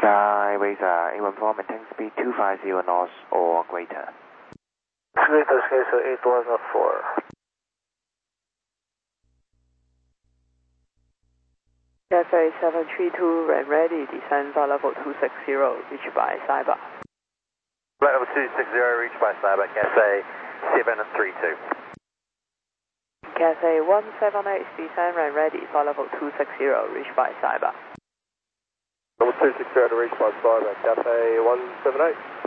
Skyways A14, maintain speed 250 knots or greater. Skyways 814. Cathay 732, red ready, descend flight level 260, reached by Saiba. Flight level 260, reached by Saiba, Cathay 732. Cathay 178, descend red ready, flight level 260, reached by Saiba. Level 260 to reach by Saiba, Cathay 178.